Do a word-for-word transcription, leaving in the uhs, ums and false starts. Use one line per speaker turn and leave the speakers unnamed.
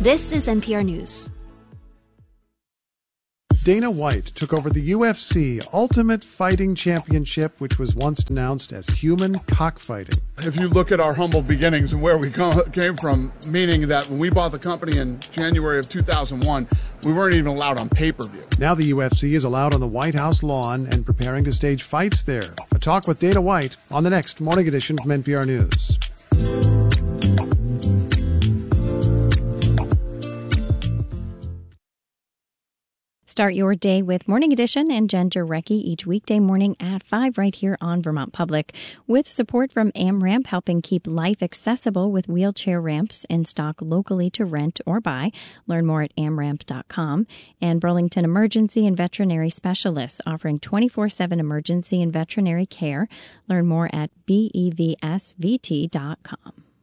This is N P R News.
Dana White took over the U F C Ultimate Fighting Championship, which was once announced as human cockfighting.
If you look at our humble beginnings and where we came from, meaning that when we bought the company in January of two thousand one, we weren't even allowed on pay-per-view.
Now the U F C is allowed on the White House lawn and preparing to stage fights there. A talk with Dana White on the next Morning Edition from N P R News.
Start your day with Morning Edition and Jen Jarecki each weekday morning at five right here on Vermont Public. With support from AmRamp, helping keep life accessible with wheelchair ramps in stock locally to rent or buy. Learn more at A M ramp dot com. And Burlington Emergency and Veterinary Specialists offering twenty-four seven emergency and veterinary care. Learn more at B E V S V T dot com.